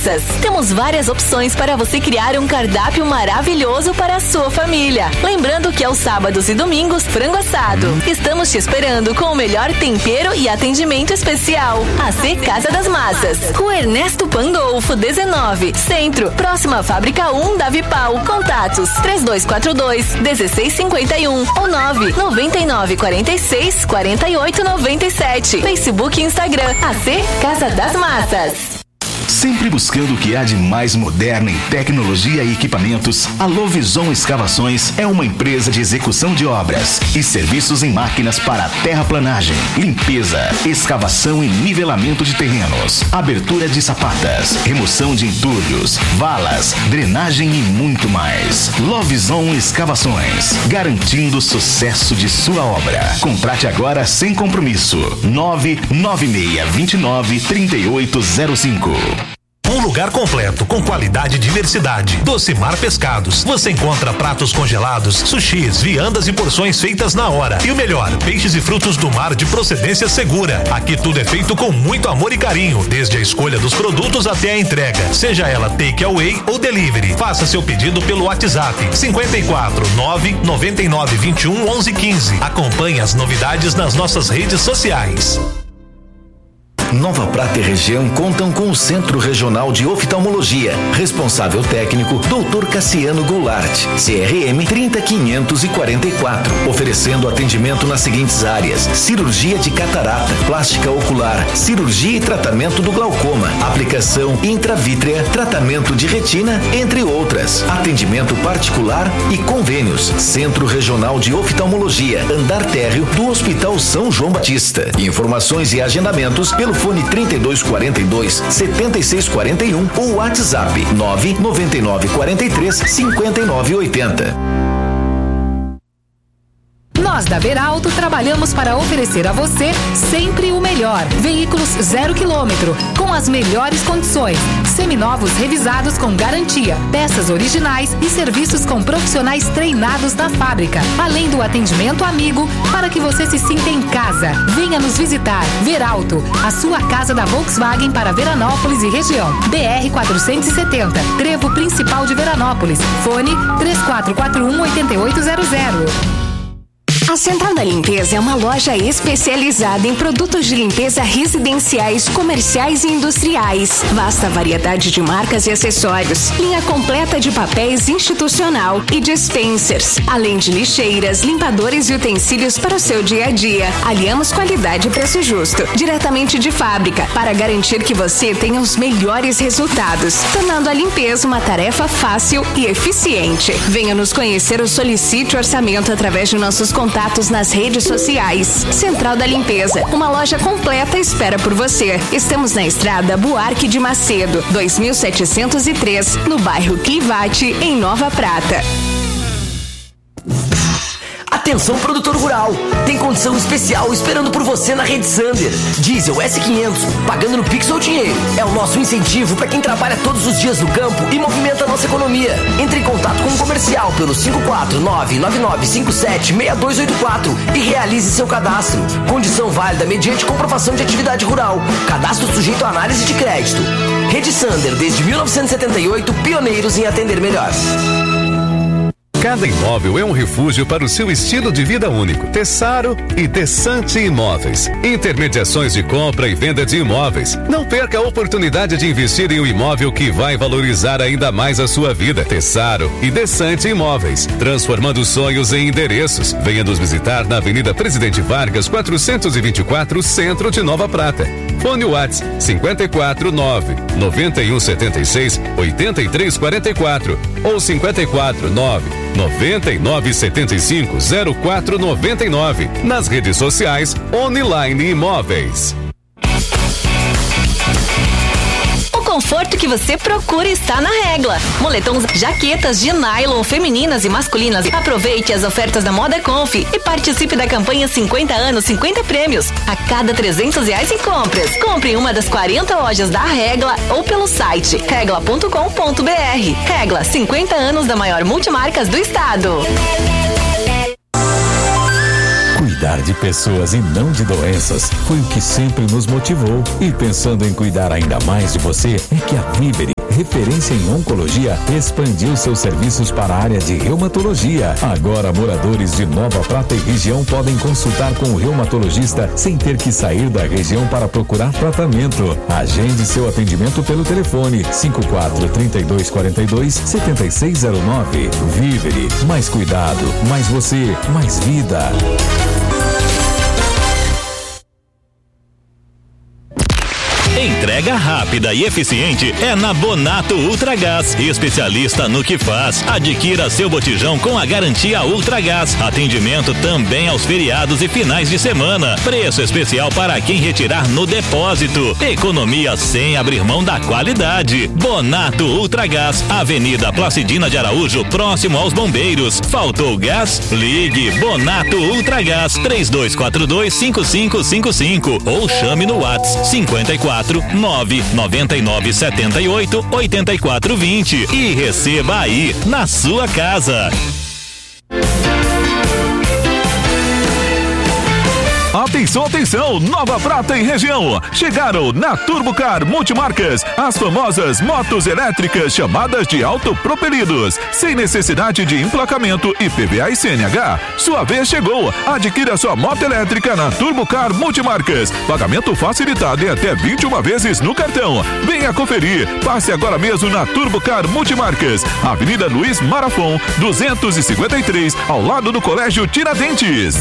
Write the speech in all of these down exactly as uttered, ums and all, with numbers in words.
Massas. Temos várias opções para você criar um cardápio maravilhoso para a sua família. Lembrando que aos sábados e domingos, frango assado. Estamos te esperando com o melhor tempero e atendimento especial. A C Casa das Massas. Rua Ernesto Pandolfo, dezenove, Centro, próxima à Fábrica um da Vipal. Contatos três dois quatro dois, um seis cinco um ou nove nove nove quatro seis, quatro oito nove sete. Facebook e Instagram, A C Casa das Massas. Sempre buscando o que há de mais moderno em tecnologia e equipamentos, a Lovison Escavações é uma empresa de execução de obras e serviços em máquinas para terraplanagem, limpeza, escavação e nivelamento de terrenos, abertura de sapatas, remoção de entulhos, valas, drenagem e muito mais. Lovison Escavações, garantindo o sucesso de sua obra. Contrate agora sem compromisso. nove nove seis dois nove, três oito zero cinco. Um lugar completo, com qualidade e diversidade. Docimar Pescados. Você encontra pratos congelados, sushis, viandas e porções feitas na hora. E o melhor, peixes e frutos do mar de procedência segura. Aqui tudo é feito com muito amor e carinho, desde a escolha dos produtos até a entrega. Seja ela take away ou delivery. Faça seu pedido pelo WhatsApp cinquenta e quatro, nove noventa e nove, vinte e um, onze quinze. Acompanhe as novidades nas nossas redes sociais. Nova Prata e região contam com o Centro Regional de Oftalmologia. Responsável técnico, doutor Cassiano Goulart, C R M trinta quinhentos e quarenta e quatro. Oferecendo atendimento nas seguintes áreas: cirurgia de catarata, plástica ocular, cirurgia e tratamento do glaucoma, aplicação intravítrea, tratamento de retina, entre outras. Atendimento particular e convênios. Centro Regional de Oftalmologia, andar térreo do Hospital São João Batista. Informações e agendamentos pelo fone trinta e dois quarenta e dois, setenta e seis quarenta e um ou WhatsApp nove noventa e nove quarenta e três, cinquenta e nove oitenta. Nós da Veralto trabalhamos para oferecer a você sempre o melhor. Veículos zero quilômetro, com as melhores condições. Seminovos revisados com garantia, peças originais e serviços com profissionais treinados da fábrica. Além do atendimento amigo, para que você se sinta em casa. Venha nos visitar. Veralto, a sua casa da Volkswagen para Veranópolis e região. B R quatrocentos e setenta, Trevo Principal de Veranópolis. Fone três quatro quatro um, oito oito zero zero. A Central da Limpeza é uma loja especializada em produtos de limpeza residenciais, comerciais e industriais. Vasta variedade de marcas e acessórios. Linha completa de papéis institucional e dispensers. Além de lixeiras, limpadores e utensílios para o seu dia a dia. Aliamos qualidade e preço justo. Diretamente de fábrica, para garantir que você tenha os melhores resultados. Tornando a limpeza uma tarefa fácil e eficiente. Venha nos conhecer ou solicite orçamento através de nossos contatos nas redes sociais. Central da Limpeza, uma loja completa espera por você. Estamos na estrada Buarque de Macedo, dois mil setecentos e três, no bairro Clivate, em Nova Prata. Atenção, produtor rural, tem condição especial esperando por você na Rede Sander. Diesel S quinhentos, pagando no Pix ou dinheiro. É o nosso incentivo para quem trabalha todos os dias no campo e movimenta a nossa economia. Entre em contato com o comercial pelo cinco quatro nove, nove nove cinco sete, seis dois oito quatro e realize seu cadastro. Condição válida mediante comprovação de atividade rural. Cadastro sujeito a análise de crédito. Rede Sander, desde mil novecentos e setenta e oito, pioneiros em atender melhor. Cada imóvel é um refúgio para o seu estilo de vida único. Tessaro e Desante Imóveis. Intermediações de compra e venda de imóveis. Não perca a oportunidade de investir em um imóvel que vai valorizar ainda mais a sua vida. Tessaro e Desante Imóveis. Transformando sonhos em endereços. Venha nos visitar na Avenida Presidente Vargas, quatrocentos e vinte e quatro, Centro de Nova Prata. Fone WhatsApp cinquenta e quatro, nove, noventa e um, setenta e seis, oitenta e três, quarenta e quatro ou cinquenta e quatro, nove, noventa e nove, setenta e cinco, zero quatro noventa e nove. Nas redes sociais, Online Imóveis. O conforto que você procura está na Regla. Moletons, jaquetas de nylon femininas e masculinas. Aproveite as ofertas da Moda Conf e participe da campanha cinquenta anos, cinquenta prêmios. A cada trezentos reais em compras. Compre em uma das quarenta lojas da Regla ou pelo site regla ponto com ponto br. Regla, cinquenta anos da maior multimarcas do estado. Cuidar de pessoas e não de doenças foi o que sempre nos motivou. E pensando em cuidar ainda mais de você, é que a Vivere referência em oncologia, expandiu seus serviços para a área de reumatologia. Agora, moradores de Nova Prata e região podem consultar com o reumatologista sem ter que sair da região para procurar tratamento. Agende seu atendimento pelo telefone cinco quatro, três dois quatro dois, sete seis zero nove. Vivere, mais cuidado, mais você, mais vida. Entrega rápida e eficiente é na Bonato Ultragás, especialista no que faz. Adquira seu botijão com a garantia Ultragás. Atendimento também aos feriados e finais de semana. Preço especial para quem retirar no depósito. Economia sem abrir mão da qualidade. Bonato Ultragás, Avenida Placidina de Araújo, próximo aos Bombeiros. Faltou gás? Ligue Bonato Ultragás três dois quatro dois, cinco cinco cinco cinco ou chame no WhatsApp cinquenta e quatro nove nove nove sete oito oito quatro dois zero e receba aí na sua casa. Atenção, atenção, Nova Prata e região. Chegaram na Turbocar Multimarcas as famosas motos elétricas chamadas de autopropelidos, sem necessidade de emplacamento I P V A e C N H. Sua vez chegou. Adquira sua moto elétrica na Turbocar Multimarcas. Pagamento facilitado em até vinte e uma vezes no cartão. Venha conferir. Passe agora mesmo na Turbocar Multimarcas, Avenida Luiz Marafon, duzentos e cinquenta e três, ao lado do Colégio Tiradentes.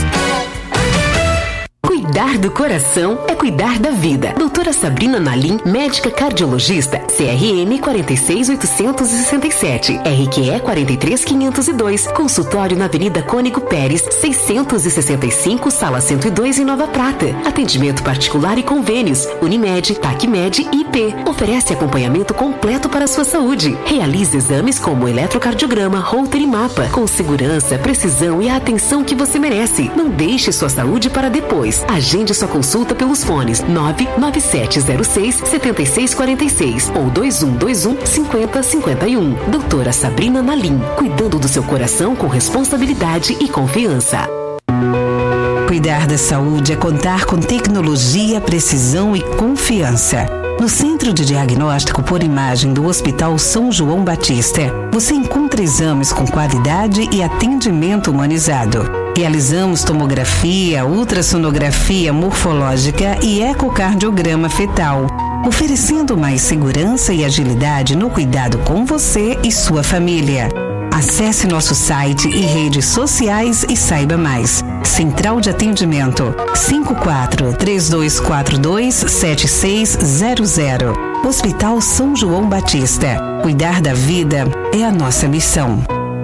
Cuidar do coração é cuidar da vida. Doutora Sabrina Nalim, médica cardiologista, C R M quatro seis oito seis sete, R Q E quatro três quinhentos e dois, consultório na Avenida Cônigo Pérez, seiscentos e sessenta e cinco, sala cento e dois, em Nova Prata. Atendimento particular e convênios, Unimed, Tacmed e I P. Oferece acompanhamento completo para a sua saúde. Realize exames como eletrocardiograma, Holter e mapa, com segurança, precisão e a atenção que você merece. Não deixe sua saúde para depois. Agende sua consulta pelos fones nove nove sete zero seis, sete seis quatro seis ou dois um dois um, cinco zero cinco um. Doutora Sabrina Nalim, cuidando do seu coração com responsabilidade e confiança. Cuidar da saúde é contar com tecnologia, precisão e confiança. No Centro de Diagnóstico por Imagem do Hospital São João Batista, você encontra exames com qualidade e atendimento humanizado. Realizamos tomografia, ultrassonografia morfológica e ecocardiograma fetal, oferecendo mais segurança e agilidade no cuidado com você e sua família. Acesse nosso site e redes sociais e saiba mais. Central de Atendimento cinco quatro, três dois quatro dois, sete seis zero zero. Hospital São João Batista. Cuidar da vida é a nossa missão.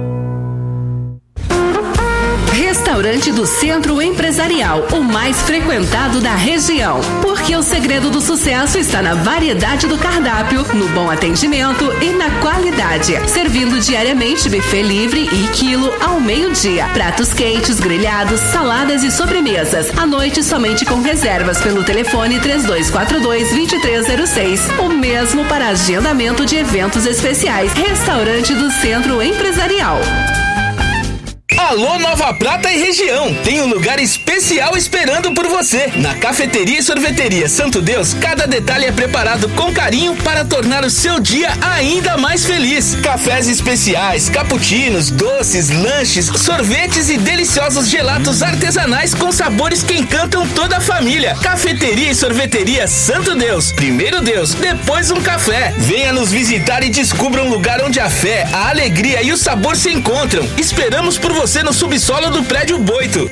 Restaurante do Centro Empresarial, o mais frequentado da região. Porque o segredo do sucesso está na variedade do cardápio, no bom atendimento e na qualidade. Servindo diariamente buffet livre e quilo ao meio-dia. Pratos quentes, grelhados, saladas e sobremesas. À noite somente com reservas pelo telefone três dois quatro dois, dois três zero seis. O mesmo para agendamento de eventos especiais. Restaurante do Centro Empresarial. Alô Nova Prata e região, tem um lugar especial esperando por você. Na Cafeteria e Sorveteria Santo Deus, cada detalhe é preparado com carinho para tornar o seu dia ainda mais feliz. Cafés especiais, cappuccinos, doces, lanches, sorvetes e deliciosos gelatos artesanais com sabores que encantam toda a família. Cafeteria e Sorveteria Santo Deus, primeiro Deus, depois um café. Venha nos visitar e descubra um lugar onde a fé, a alegria e o sabor se encontram. Esperamos por você no subsolo do Prédio Boito.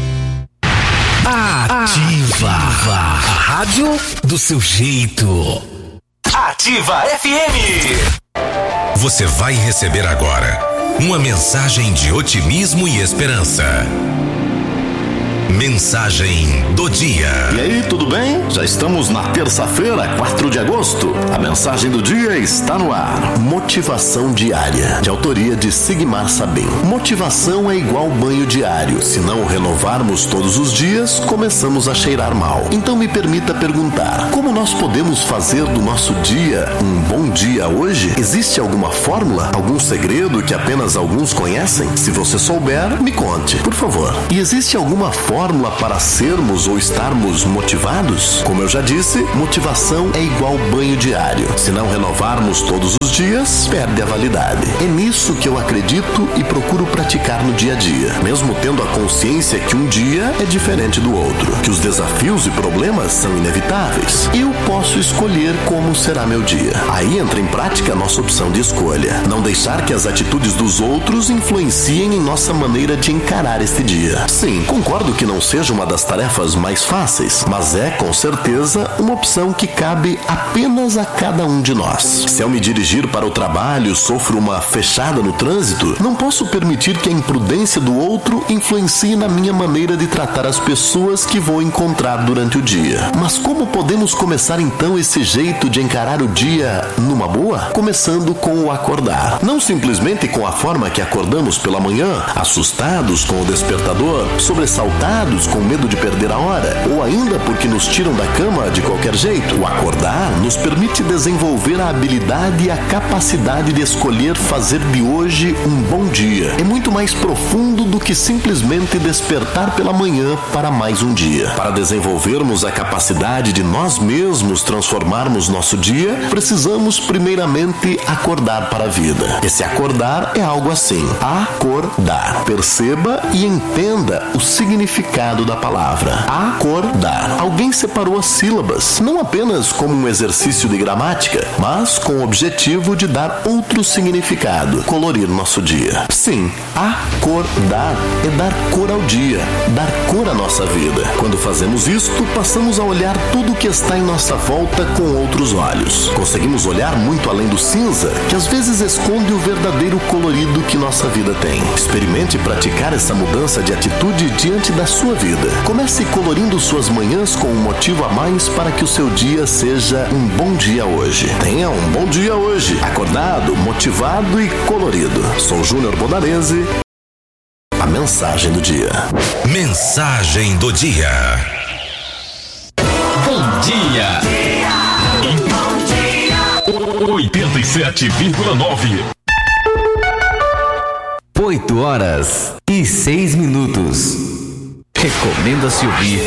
Ativa, a rádio do seu jeito. Ativa F M. Você vai receber agora uma mensagem de otimismo e esperança. Mensagem do dia. E aí, tudo bem? Já estamos na terça-feira, quatro de agosto. A mensagem do dia está no ar. Motivação diária, de autoria de Sigmar Sabin. Motivação é igual banho diário. Se não renovarmos todos os dias, começamos a cheirar mal. Então me permita perguntar, como nós podemos fazer do nosso dia um bom dia hoje? Existe alguma fórmula? Algum segredo que apenas alguns conhecem? Se você souber, me conte, por favor. E existe alguma fórmula fórmula para sermos ou estarmos motivados? Como eu já disse, motivação é igual banho diário. Se não renovarmos todos os dias, perde a validade. É nisso que eu acredito e procuro praticar no dia a dia, mesmo tendo a consciência que um dia é diferente do outro, que os desafios e problemas são inevitáveis. Eu posso escolher como será meu dia. Aí entra em prática a nossa opção de escolha. Não deixar que as atitudes dos outros influenciem em nossa maneira de encarar este dia. Sim, concordo que não seja uma das tarefas mais fáceis, mas é, com certeza, uma opção que cabe apenas a cada um de nós. Se ao me dirigir para o trabalho sofro uma fechada no trânsito, não posso permitir que a imprudência do outro influencie na minha maneira de tratar as pessoas que vou encontrar durante o dia. Mas como podemos começar então esse jeito de encarar o dia numa boa? Começando com o acordar. Não simplesmente com a forma que acordamos pela manhã, assustados com o despertador, sobressaltados com medo de perder a hora, ou ainda porque nos tiram da cama de qualquer jeito. O acordar nos permite desenvolver a habilidade e a capacidade de escolher fazer de hoje um bom dia. É muito mais profundo do que simplesmente despertar pela manhã para mais um dia. Para desenvolvermos a capacidade de nós mesmos transformarmos nosso dia, precisamos primeiramente acordar para a vida. Esse acordar é algo assim: acordar. Perceba e entenda o significado da palavra acordar. Alguém separou as sílabas, não apenas como um exercício de gramática, mas com o objetivo de dar outro significado, colorir nosso dia. Sim, acordar é dar cor ao dia, dar cor à nossa vida. Quando fazemos isto, passamos a olhar tudo que está em nossa volta com outros olhos. Conseguimos olhar muito além do cinza, que às vezes esconde o verdadeiro colorido que nossa vida tem. Experimente praticar essa mudança de atitude diante da sua vida. Comece colorindo suas manhãs com um motivo a mais para que o seu dia seja um bom dia hoje. Tenha um bom dia hoje, acordado, motivado e colorido. Sou Júnior Bodarese. A mensagem do dia. Mensagem do dia. Bom dia. Bom dia. oitenta e sete vírgula nove. oito horas e seis minutos. Recomenda-se ouvir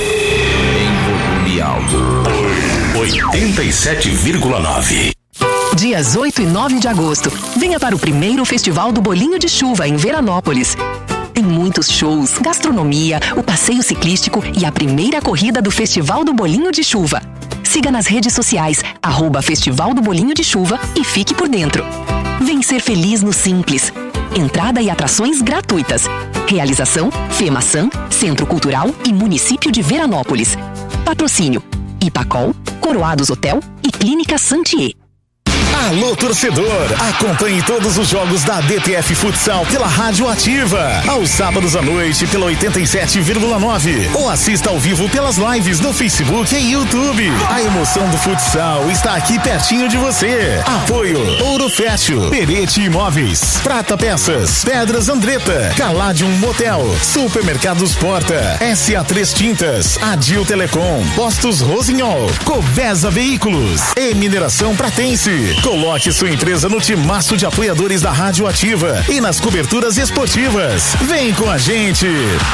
em volume alto. oitenta e sete vírgula nove. Dias oito e nove de agosto. Venha para o primeiro Festival do Bolinho de Chuva em Veranópolis. Tem muitos shows, gastronomia, o passeio ciclístico e a primeira corrida do Festival do Bolinho de Chuva. Siga nas redes sociais, arroba Festival do Bolinho de Chuva e fique por dentro. Vem ser feliz no Simples. Entrada e atrações gratuitas. Realização, FEMASAN, Centro Cultural e Município de Veranópolis. Patrocínio, Ipacol, Coroados Hotel e Clínica Santier. Alô, torcedor! Acompanhe todos os jogos da D T F Futsal pela Rádio Ativa. Aos sábados à noite pela oitenta e sete vírgula nove. Ou assista ao vivo pelas lives no Facebook e YouTube. A emoção do futsal está aqui pertinho de você. Apoio Ouro Fértil, Perete Imóveis, Prata Peças, Pedras Andretta, Caladium Motel, Supermercados Porta, S A três Tintas, Adil Telecom, Postos Rosinhol, Covesa Veículos e Mineração Pratense. Coloque sua empresa no timaço de apoiadores da Rádio Ativa e nas coberturas esportivas. Vem com a gente!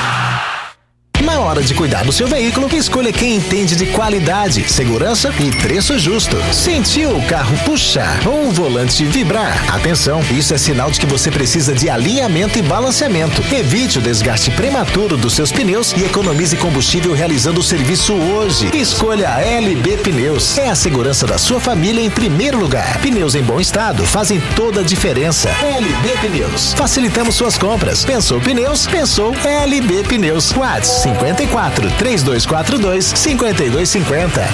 Na hora de cuidar do seu veículo, escolha quem entende de qualidade, segurança e preço justo. Sentiu o carro puxar ou o volante vibrar? Atenção, isso é sinal de que você precisa de alinhamento e balanceamento. Evite o desgaste prematuro dos seus pneus e economize combustível realizando o serviço hoje. Escolha a L B Pneus. É a segurança da sua família em primeiro lugar. Pneus em bom estado fazem toda a diferença. L B Pneus. Facilitamos suas compras. Pensou pneus? Pensou L B Pneus. WhatsApp cinquenta e quatro, três dois quatro dois, cinco dois cinco zero.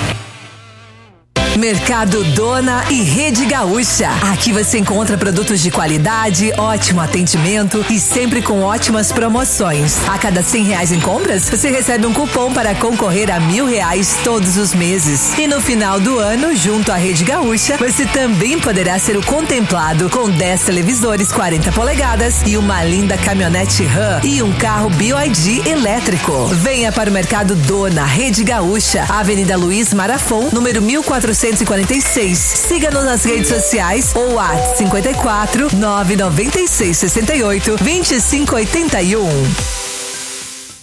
Mercado Dona e Rede Gaúcha. Aqui você encontra produtos de qualidade, ótimo atendimento e sempre com ótimas promoções. A cada cem reais em compras, você recebe um cupom para concorrer a mil reais todos os meses. E no final do ano, junto à Rede Gaúcha, você também poderá ser o contemplado com dez televisores quarenta polegadas e uma linda caminhonete Ram e um carro B Y D elétrico. Venha para o Mercado Dona, Rede Gaúcha, Avenida Luiz Marafon, número mil quatrocentos e quarenta e seis. Siga-nos nas redes sociais ou WhatsApp cinquenta e quatro, nove nove seis, sessenta e oito, vinte e cinco oitenta e um.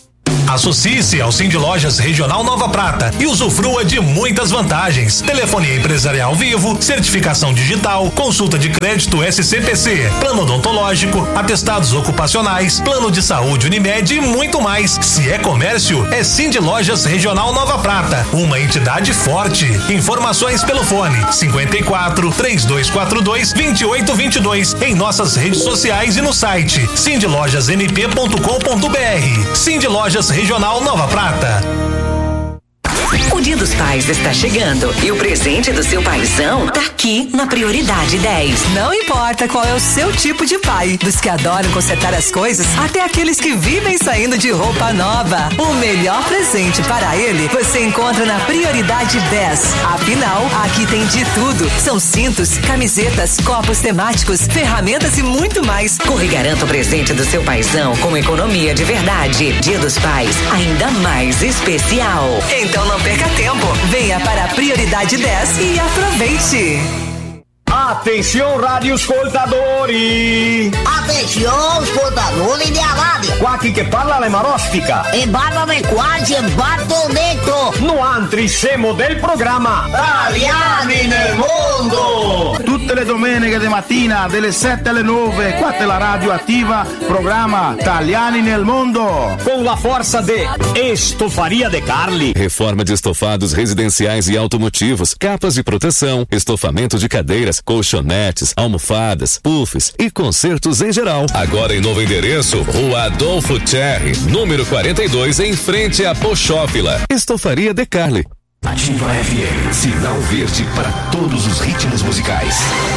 Associe-se ao Cindy Lojas Regional Nova Prata e usufrua de muitas vantagens. Telefonia empresarial vivo, certificação digital, consulta de crédito S C P C, plano odontológico, atestados ocupacionais, plano de saúde Unimed e muito mais. Se é comércio, é Cindy Lojas Regional Nova Prata, uma entidade forte. Informações pelo fone cinquenta e quatro, três dois quatro dois, vinte e oito vinte e dois em nossas redes sociais e no site cindy lojas m p ponto com ponto b r. Cindy Lojas Regional Nova Prata. O Dia dos Pais está chegando e o presente do seu paizão tá aqui na Prioridade dez. Não importa qual é o seu tipo de pai, dos que adoram consertar as coisas até aqueles que vivem saindo de roupa nova. O melhor presente para ele você encontra na Prioridade dez. Afinal, aqui tem de tudo. São cintos, camisetas, copos temáticos, ferramentas e muito mais. Corre e garanta o presente do seu paizão com economia de verdade. Dia dos Pais, ainda mais especial. Então não perca tempo. Venha para a Prioridade dez e aproveite. Atenção, radioascoltatori! Atenção, ascoltatori di Aladdin! Qua chi che parla le marostica! E parlame quasi e batto detto! No altri siamo del programma Italiani nel mondo! Tutte le domeniche di mattina, dalle sette alle nove, qua è la radio attiva, programma Italiani nel mondo! Com la forza de Estofaria de Carli! Reforma de estofados residenciais e automotivos, capas de proteção, estofamento de cadeiras, colchonetes, almofadas, puffs e consertos em geral. Agora em novo endereço, Rua Adolfo Cherry, número quarenta e dois, em frente à Pochófila. Estofaria de Carli. Ativa F M, sinal verde para todos os ritmos musicais.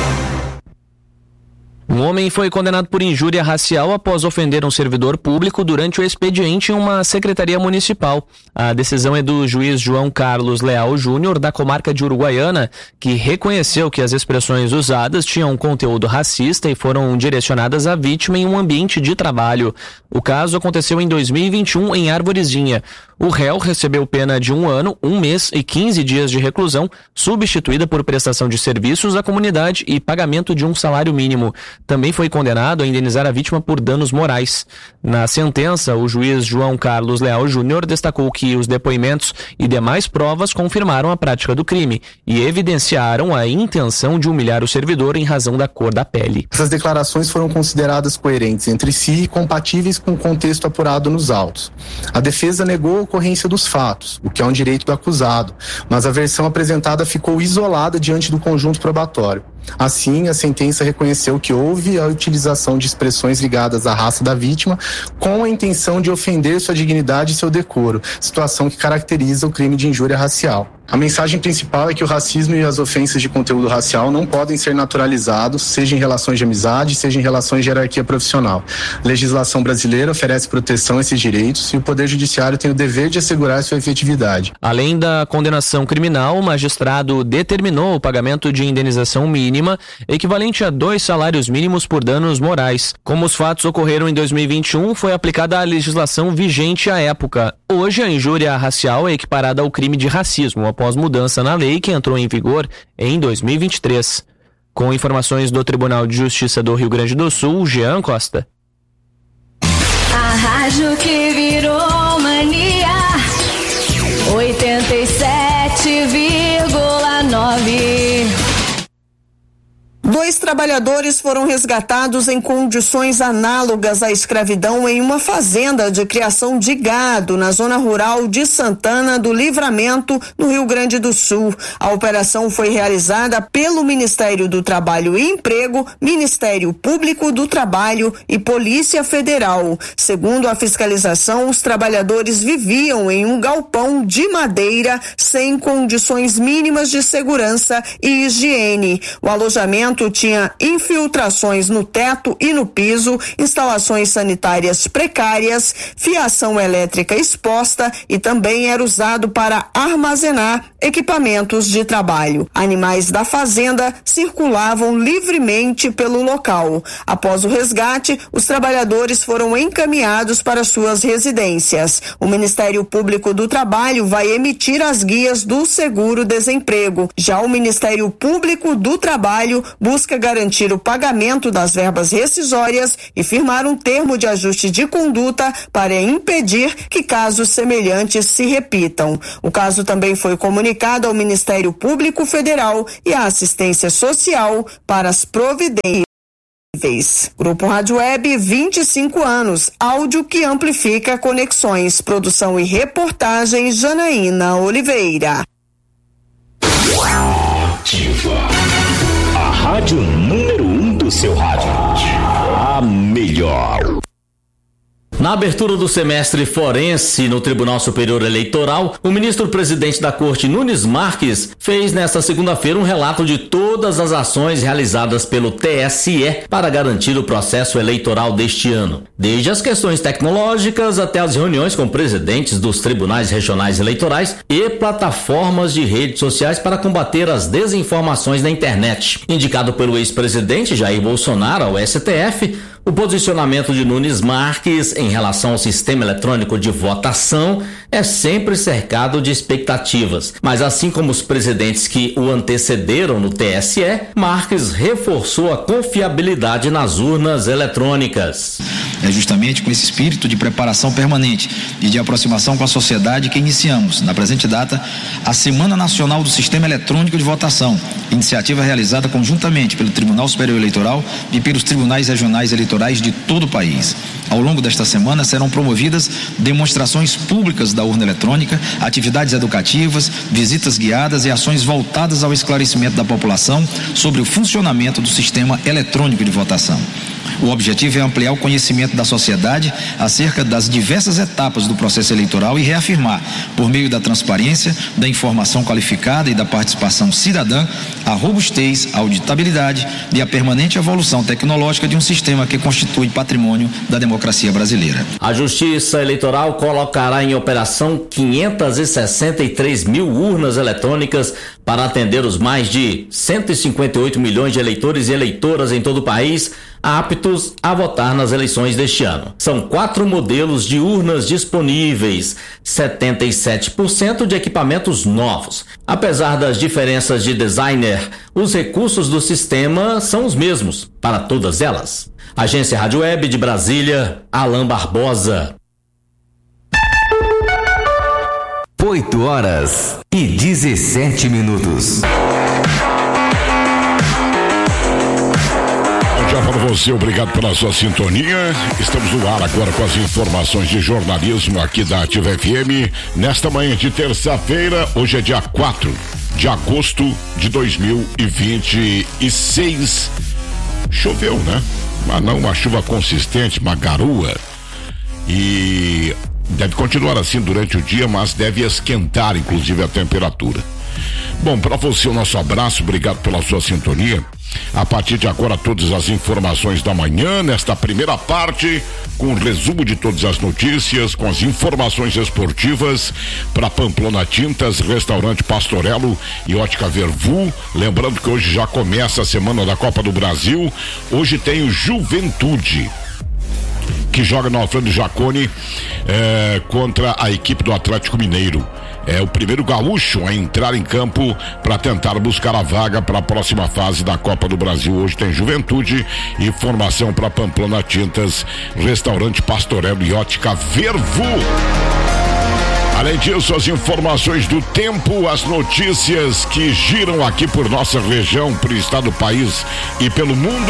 Um homem foi condenado por injúria racial após ofender um servidor público durante o expediente em uma secretaria municipal. A decisão é do juiz João Carlos Leal Júnior, da comarca de Uruguaiana, que reconheceu que as expressões usadas tinham conteúdo racista e foram direcionadas à vítima em um ambiente de trabalho. O caso aconteceu em dois mil e vinte e um em Arvorezinha. O réu recebeu pena de um ano, um mês e quinze dias de reclusão, substituída por prestação de serviços à comunidade e pagamento de um salário mínimo. Também foi condenado a indenizar a vítima por danos morais. Na sentença, o juiz João Carlos Leal Júnior destacou que os depoimentos e demais provas confirmaram a prática do crime e evidenciaram a intenção de humilhar o servidor em razão da cor da pele. Essas declarações foram consideradas coerentes entre si e compatíveis com o contexto apurado nos autos. A defesa negou a ocorrência dos fatos, o que é um direito do acusado, mas a versão apresentada ficou isolada diante do conjunto probatório. Assim, a sentença reconheceu que houve a utilização de expressões ligadas à raça da vítima com a intenção de ofender sua dignidade e seu decoro, situação que caracteriza o crime de injúria racial. A mensagem principal é que o racismo e as ofensas de conteúdo racial não podem ser naturalizados, seja em relações de amizade, seja em relações de hierarquia profissional. A legislação brasileira oferece proteção a esses direitos e o Poder Judiciário tem o dever de assegurar sua efetividade. Além da condenação criminal, o magistrado determinou o pagamento de indenização mínima, equivalente a dois salários mínimos por danos morais. Como os fatos ocorreram em dois mil e vinte e um, foi aplicada a legislação vigente à época. Hoje, a injúria racial é equiparada ao crime de racismo, após mudança na lei que entrou em vigor em dois mil e vinte e três. Com informações do Tribunal de Justiça do Rio Grande do Sul, Jean Costa. A rádio que virou mania, oitenta e sete vírgula nove. Dois trabalhadores foram resgatados em condições análogas à escravidão em uma fazenda de criação de gado na zona rural de Santana do Livramento, no Rio Grande do Sul. A operação foi realizada pelo Ministério do Trabalho e Emprego, Ministério Público do Trabalho e Polícia Federal. Segundo a fiscalização, os trabalhadores viviam em um galpão de madeira sem condições mínimas de segurança e higiene. O alojamento tinha infiltrações no teto e no piso, instalações sanitárias precárias, fiação elétrica exposta e também era usado para armazenar equipamentos de trabalho. Animais da fazenda circulavam livremente pelo local. Após o resgate, os trabalhadores foram encaminhados para suas residências. O Ministério Público do Trabalho vai emitir as guias do seguro-desemprego. Já o Ministério Público do Trabalho busca busca garantir o pagamento das verbas rescisórias e firmar um termo de ajuste de conduta para impedir que casos semelhantes se repitam. O caso também foi comunicado ao Ministério Público Federal e à Assistência Social para as providências. Grupo Rádio Web, vinte e cinco anos, áudio que amplifica conexões, produção e reportagem, Janaína Oliveira. Ativa, a rádio número um do seu rádio, a melhor. Na abertura do semestre forense no Tribunal Superior Eleitoral, o ministro-presidente da Corte, Nunes Marques, fez nesta segunda-feira um relato de todas as ações realizadas pelo T S E para garantir o processo eleitoral deste ano. Desde as questões tecnológicas até as reuniões com presidentes dos tribunais regionais eleitorais e plataformas de redes sociais para combater as desinformações na internet. Indicado pelo ex-presidente Jair Bolsonaro ao S T F, o posicionamento de Nunes Marques em relação ao sistema eletrônico de votação é sempre cercado de expectativas. Mas assim como os presidentes que o antecederam no T S E, Marques reforçou a confiabilidade nas urnas eletrônicas. É justamente com esse espírito de preparação permanente e de aproximação com a sociedade que iniciamos, na presente data, a Semana Nacional do Sistema Eletrônico de Votação, iniciativa realizada conjuntamente pelo Tribunal Superior Eleitoral e pelos tribunais regionais eleitorais de todo o país. Ao longo desta semana serão promovidas demonstrações públicas da urna eletrônica, atividades educativas, visitas guiadas e ações voltadas ao esclarecimento da população sobre o funcionamento do sistema eletrônico de votação. O objetivo é ampliar o conhecimento da sociedade acerca das diversas etapas do processo eleitoral e reafirmar, por meio da transparência, da informação qualificada e da participação cidadã, a robustez, a auditabilidade e a permanente evolução tecnológica de um sistema que constitui patrimônio da democracia brasileira. A Justiça Eleitoral colocará em operação quinhentas e sessenta e três mil urnas eletrônicas para atender os mais de cento e cinquenta e oito milhões de eleitores e eleitoras em todo o país aptos a votar nas eleições deste ano. São quatro modelos de urnas disponíveis, setenta e sete por cento de equipamentos novos. Apesar das diferenças de designer, os recursos do sistema são os mesmos para todas elas. Agência Rádio Web de Brasília, Alain Barbosa. oito horas e dezessete minutos. Bom dia para você, obrigado pela sua sintonia. Estamos no ar agora com as informações de jornalismo aqui da Ativa F M. Nesta manhã de terça-feira, hoje é dia quatro de agosto de dois mil e vinte e seis. Choveu, né? Mas não uma chuva consistente, uma garoa. E deve continuar assim durante o dia, mas deve esquentar inclusive a temperatura. Bom, para você o nosso abraço, obrigado pela sua sintonia. A partir de agora, todas as informações da manhã, nesta primeira parte, com um resumo de todas as notícias, com as informações esportivas para Pamplona Tintas, Restaurante Pastorello e Ótica Vervu. Lembrando que hoje já começa a semana da Copa do Brasil. Hoje tem o Juventude, que joga no Alfredo Jaconi eh, contra a equipe do Atlético Mineiro. É o primeiro gaúcho a entrar em campo para tentar buscar a vaga para a próxima fase da Copa do Brasil. Hoje tem Juventude e formação para Pamplona Tintas, Restaurante Pastorello e Ótica Vervu. Além disso, as informações do tempo, as notícias que giram aqui por nossa região, por estado do país e pelo mundo.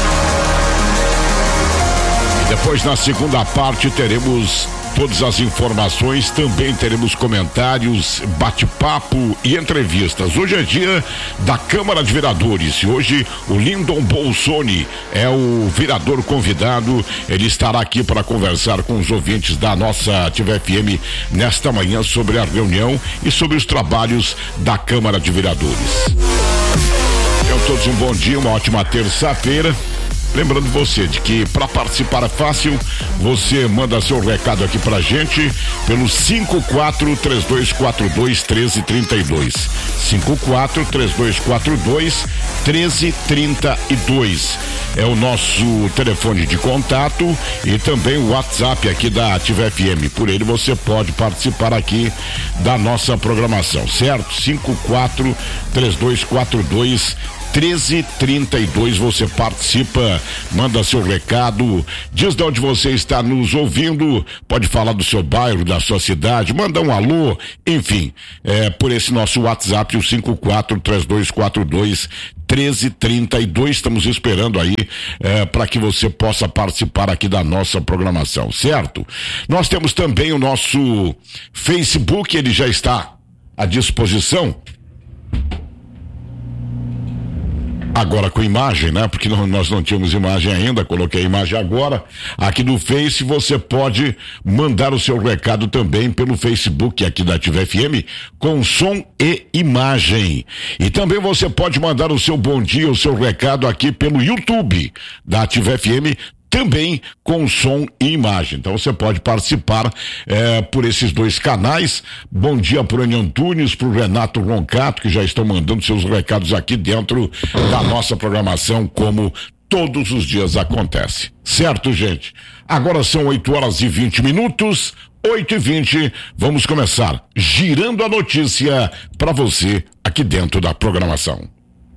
E depois, na segunda parte, teremos todas as informações, também teremos comentários, bate-papo e entrevistas. Hoje é dia da Câmara de Vereadores e hoje o Lindon Bolsoni é o vereador convidado. Ele estará aqui para conversar com os ouvintes da nossa Ativa F M nesta manhã sobre a reunião e sobre os trabalhos da Câmara de Vereadores. Tenham todos um bom dia, uma ótima terça-feira. Lembrando você de que para participar é fácil, você manda seu recado aqui pra gente pelo cinco quatro três dois quatro dois um três três dois. cinco quatro três dois quatro dois um três três dois. É o nosso telefone de contato e também o WhatsApp aqui da Ativa F M. Por ele você pode participar aqui da nossa programação, certo? cinco quatro três dois quatro dois um treze trinta e dois, você participa, manda seu recado, diz de onde você está nos ouvindo, pode falar do seu bairro, da sua cidade, manda um alô, enfim, é, por esse nosso WhatsApp, o cinco quatro três dois quatro dois treze trinta e dois, estamos esperando aí é, para que você possa participar aqui da nossa programação, certo? Nós temos também o nosso Facebook, ele já está à disposição. Agora com imagem, né? Porque não, nós não tínhamos imagem ainda, coloquei a imagem agora. Aqui no Face você pode mandar o seu recado também pelo Facebook aqui da Ativa F M, com som e imagem. E também você pode mandar o seu bom dia, o seu recado aqui pelo YouTube da Ativa F M, também com som e imagem. Então você pode participar é, por esses dois canais. Bom dia pro Enio Antunes, pro Renato Roncato, que já estão mandando seus recados aqui dentro da nossa programação, como todos os dias acontece. Certo, gente? Agora são oito horas e vinte minutos, oito e vinte, vamos começar girando a notícia para você aqui dentro da programação.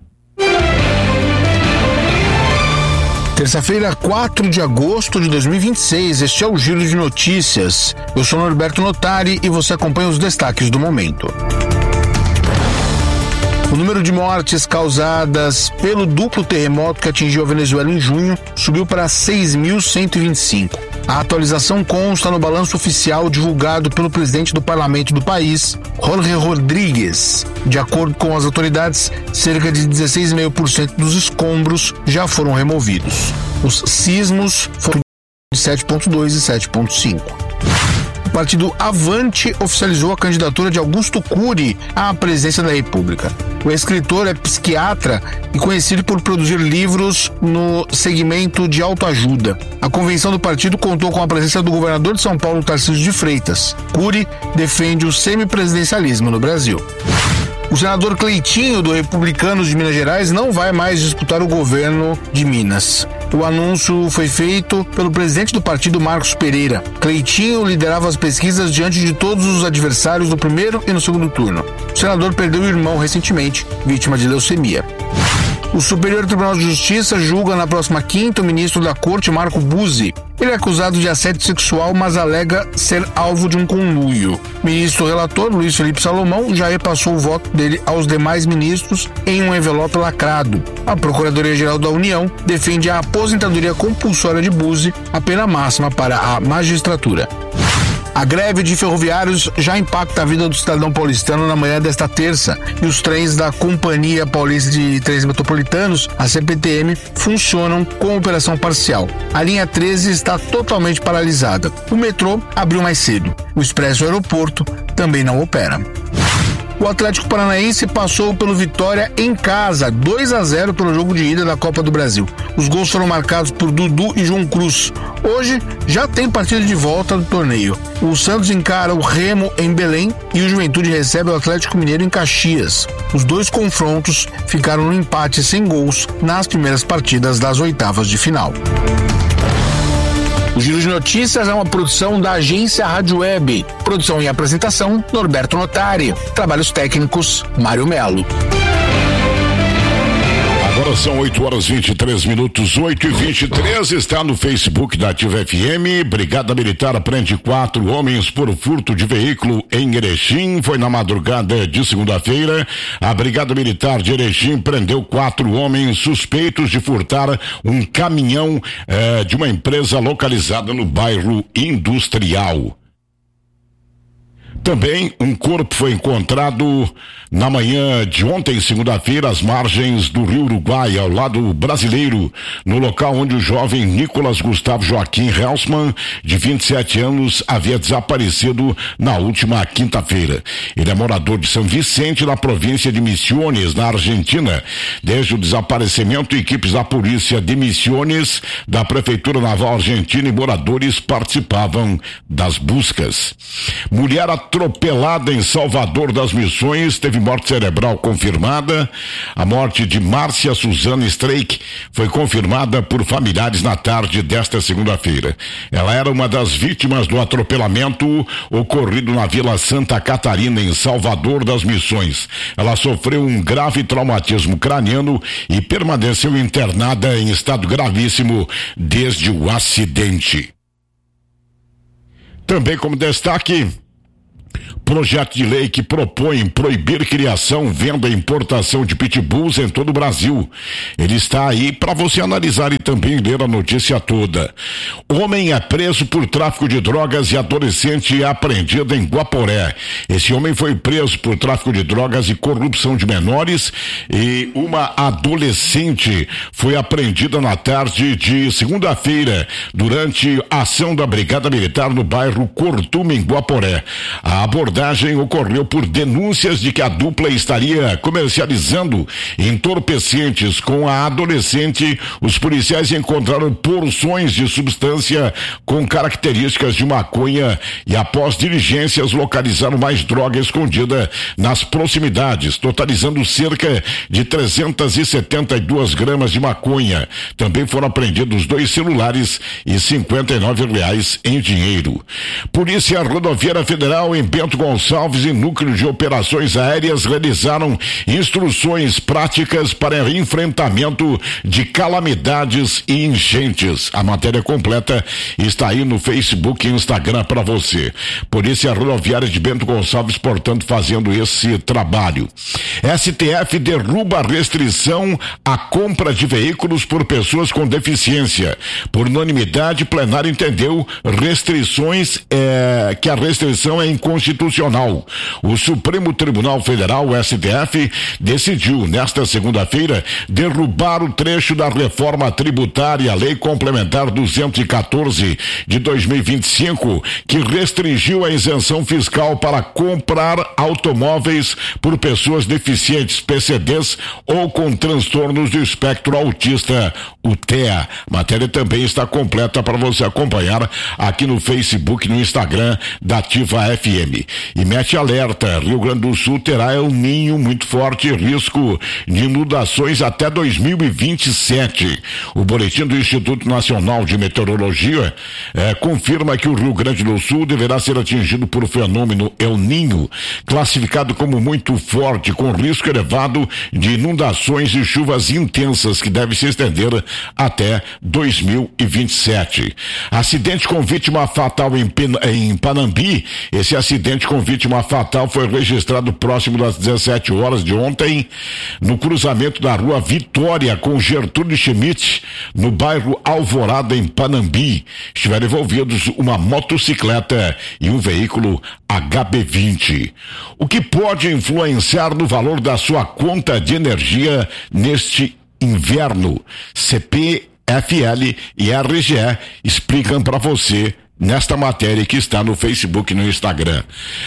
Terça-feira, quatro de agosto de dois mil e vinte e seis, este é o Giro de Notícias. Eu sou Norberto Notari e você acompanha os destaques do momento. O número de mortes causadas pelo duplo terremoto que atingiu a Venezuela em junho subiu para seis mil cento e vinte e cinco. A atualização consta no balanço oficial divulgado pelo presidente do parlamento do país, Jorge Rodríguez. De acordo com as autoridades, cerca de dezesseis vírgula cinco por cento dos escombros já foram removidos. Os sismos foram de sete vírgula dois e sete vírgula cinco. O partido Avante oficializou a candidatura de Augusto Cury à presidência da República. O escritor é psiquiatra e conhecido por produzir livros no segmento de autoajuda. A convenção do partido contou com a presença do governador de São Paulo, Tarcísio de Freitas. Cury defende o semipresidencialismo no Brasil. O senador Cleitinho, do Republicanos de Minas Gerais, não vai mais disputar o governo de Minas. O anúncio foi feito pelo presidente do partido, Marcos Pereira. Cleitinho liderava as pesquisas diante de todos os adversários no primeiro e no segundo turno. O senador perdeu o irmão recentemente, vítima de leucemia. O Superior Tribunal de Justiça julga na próxima quinta o ministro da Corte, Marco Buzzi. Ele é acusado de assédio sexual, mas alega ser alvo de um conluio. O ministro relator, Luiz Felipe Salomão, já repassou o voto dele aos demais ministros em um envelope lacrado. A Procuradoria-Geral da União defende a aposentadoria compulsória de Buzzi, a pena máxima para a magistratura. A greve de ferroviários já impacta a vida do cidadão paulistano na manhã desta terça e os trens da Companhia Paulista de Trens Metropolitanos, a C P T M, funcionam com operação parcial. A linha treze está totalmente paralisada. O metrô abriu mais cedo. O Expresso Aeroporto também não opera. O Atlético Paranaense passou pelo Vitória em casa, dois a zero pelo jogo de ida da Copa do Brasil. Os gols foram marcados por Dudu e João Cruz. Hoje já tem partida de volta do torneio. O Santos encara o Remo em Belém e o Juventude recebe o Atlético Mineiro em Caxias. Os dois confrontos ficaram no empate sem gols nas primeiras partidas das oitavas de final. O Giro de Notícias é uma produção da agência Rádio Web. Produção e apresentação, Norberto Notari. Trabalhos técnicos, Mário Melo. Agora são oito horas e vinte e três minutos, oito e vinte e três, está no Facebook da Ativa F M. Brigada Militar prende quatro homens por furto de veículo em Erechim. Foi na madrugada de segunda-feira. A Brigada Militar de Erechim prendeu quatro homens suspeitos de furtar um caminhão eh, de uma empresa localizada no bairro Industrial. Também um corpo foi encontrado na manhã de ontem, segunda-feira, às margens do Rio Uruguai, ao lado brasileiro, no local onde o jovem Nicolas Gustavo Joaquim Helsman, de vinte e sete anos, havia desaparecido na última quinta-feira. Ele é morador de São Vicente, na província de Misiones, na Argentina. Desde o desaparecimento, equipes da polícia de Misiones, da Prefeitura Naval Argentina e moradores participavam das buscas. Mulher atropelada em Salvador das Missões, teve morte cerebral confirmada. A morte de Márcia Suzana Streik foi confirmada por familiares na tarde desta segunda-feira. Ela era uma das vítimas do atropelamento ocorrido na Vila Santa Catarina, em Salvador das Missões. Ela sofreu um grave traumatismo craniano e permaneceu internada em estado gravíssimo desde o acidente. Também como destaque, projeto de lei que propõe proibir criação, venda e importação de pitbulls em todo o Brasil. Ele está aí para você analisar e também ler a notícia toda. Homem é preso por tráfico de drogas e adolescente é apreendido em Guaporé. Esse homem foi preso por tráfico de drogas e corrupção de menores, e uma adolescente foi apreendida na tarde de segunda-feira durante a ação da Brigada Militar no bairro Cortume, em Guaporé. A abordagem ocorreu por denúncias de que a dupla estaria comercializando entorpecentes com a adolescente. Os policiais encontraram porções de substância com características de maconha e, após diligências, localizaram mais droga escondida nas proximidades, totalizando cerca de trezentas e setenta e duas gramas de maconha. Também foram apreendidos dois celulares e cinquenta e nove reais em dinheiro. Polícia Rodoviária Federal em Bento Gonçalves e Núcleo de Operações Aéreas realizaram instruções práticas para enfrentamento de calamidades e enchentes. A matéria completa está aí no Facebook e Instagram para você. Polícia Rodoviária de Bento Gonçalves, portanto, fazendo esse trabalho. S T F derruba a restrição à compra de veículos por pessoas com deficiência. Por unanimidade, plenário entendeu restrições, é, que a restrição é inconstitucional. O Supremo Tribunal Federal, o S T F, decidiu nesta segunda-feira derrubar o trecho da reforma tributária, a Lei Complementar duzentos e quatorze de dois mil e vinte e cinco, que restringiu a isenção fiscal para comprar automóveis por pessoas deficientes, P C Ds ou com transtornos do espectro autista, o T E A. Matéria também está completa para você acompanhar aqui no Facebook e no Instagram da Ativa F M. E mete alerta: Rio Grande do Sul terá El Ninho muito forte, risco de inundações até dois mil e vinte e sete. O boletim do Instituto Nacional de Meteorologia eh, confirma que o Rio Grande do Sul deverá ser atingido por o fenômeno El Ninho, classificado como muito forte, com risco elevado de inundações e chuvas intensas que deve se estender até dois mil e vinte e sete. Acidente com vítima fatal em, em Panambi. Esse acidente com vítima fatal foi registrado próximo das dezessete horas de ontem, no cruzamento da rua Vitória com Gertrude Schmidt, no bairro Alvorada, em Panambi. Estiveram envolvidos uma motocicleta e um veículo H B vinte. O que pode influenciar no valor da sua conta de energia neste inverno? C P F L e R G E explicam para você nesta matéria que está no Facebook e no Instagram.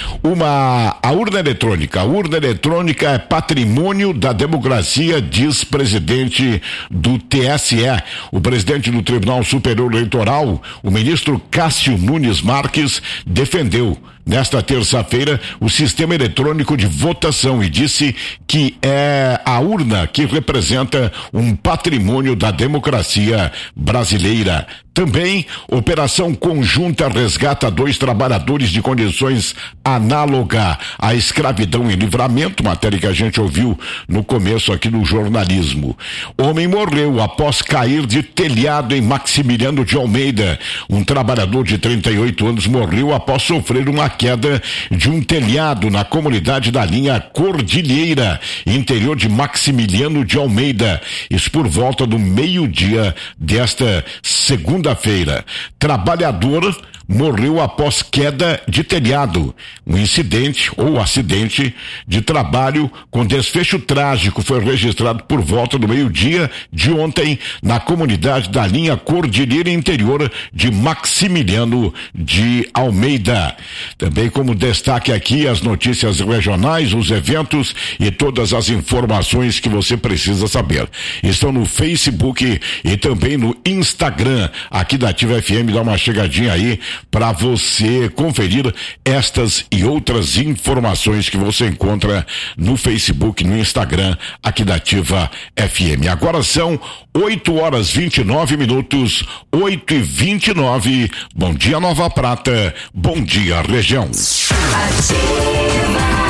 Uma, a urna eletrônica. A urna eletrônica é patrimônio da democracia, diz presidente do T S E. O presidente do Tribunal Superior Eleitoral, o ministro Cássio Nunes Marques, defendeu nesta terça-feira o sistema eletrônico de votação e disse que é a urna que representa um patrimônio da democracia brasileira. Também, operação conjunta resgata dois trabalhadores de condições análoga à escravidão em Livramento, matéria que a gente ouviu no começo aqui do jornalismo. Homem morreu após cair de telhado em Maximiliano de Almeida. Um trabalhador de trinta e oito anos morreu após sofrer uma queda de um telhado na comunidade da linha Cordilheira, interior de Maximiliano de Almeida. Isso por volta do meio-dia desta segunda-feira. Trabalhador morreu após queda de telhado. Um incidente ou acidente de trabalho com desfecho trágico foi registrado por volta do meio-dia de ontem na comunidade da linha Cordilheira, interior de Maximiliano de Almeida. Também como destaque aqui as notícias regionais, os eventos e todas as informações que você precisa saber. Estão no Facebook e também no Instagram aqui da Ativa F M. Dá uma chegadinha aí para você conferir estas e outras informações que você encontra no Facebook, no Instagram, aqui da Ativa F M. Agora são oito horas e vinte e nove minutos, oito e vinte e nove. Bom dia, Nova Prata. Bom dia, região. Ativa.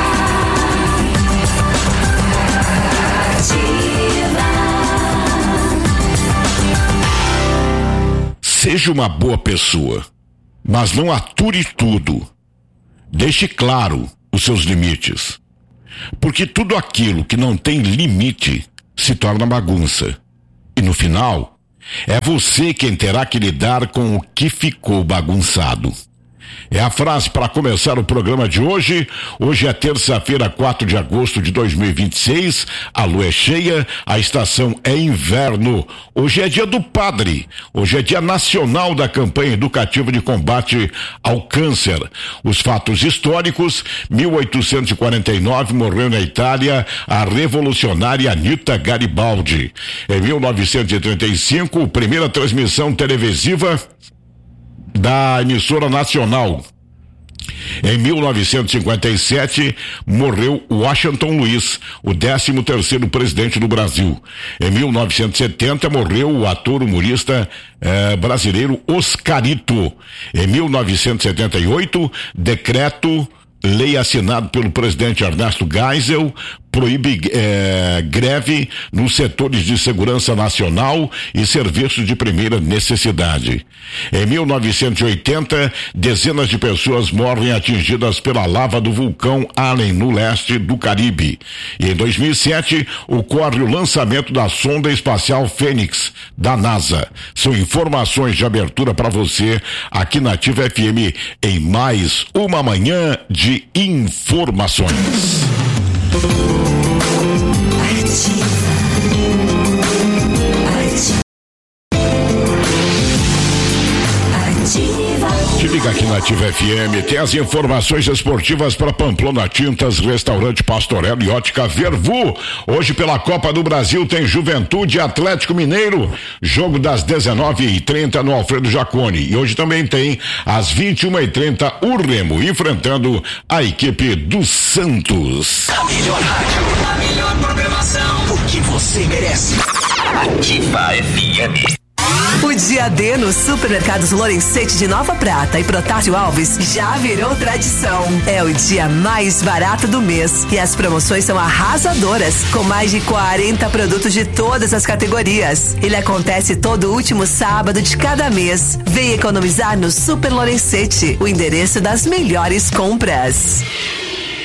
Seja uma boa pessoa, mas não ature tudo. Deixe claro os seus limites. Porque tudo aquilo que não tem limite se torna bagunça. E no final, é você quem terá que lidar com o que ficou bagunçado. É a frase para começar o programa de hoje. Hoje é terça-feira, quatro de agosto de dois mil e vinte e seis. A lua é cheia, a estação é inverno. Hoje é dia do padre. Hoje é dia nacional da campanha educativa de combate ao câncer. Os fatos históricos: mil oitocentos e quarenta e nove, morreu na Itália a revolucionária Anita Garibaldi. Em mil novecentos e trinta e cinco, primeira transmissão televisiva da emissora nacional. Em mil novecentos e cinquenta e sete, morreu Washington Luiz, o décimo terceiro presidente do Brasil. Em mil novecentos e setenta, morreu o ator humorista eh, brasileiro Oscarito. Em mil novecentos e setenta e oito, decreto lei assinado pelo presidente Ernesto Geisel proíbe eh, greve nos setores de segurança nacional e serviços de primeira necessidade. Em mil novecentos e oitenta, dezenas de pessoas morrem atingidas pela lava do vulcão Allen, no leste do Caribe. E em dois mil e sete, ocorre o lançamento da sonda espacial Fênix, da NASA. São informações de abertura para você aqui na Ativa F M em mais uma manhã de informações. Te liga aqui na Ativa F M, tem as informações esportivas para Pamplona Tintas, Restaurante Pastorello e Ótica Vervu. Hoje pela Copa do Brasil tem Juventude e Atlético Mineiro, jogo das dezenove e trinta no Alfredo Jaconi. E hoje também tem às vinte e uma e trinta o Remo enfrentando a equipe do Santos. A melhor rádio, a melhor programação, o que você merece. Ativa F M. O dia D nos supermercados Lorenzetti de Nova Prata e Protásio Alves já virou tradição. É o dia mais barato do mês e as promoções são arrasadoras, com mais de quarenta produtos de todas as categorias. Ele acontece todo último sábado de cada mês. Vem economizar no Super Lorenzetti, o endereço das melhores compras.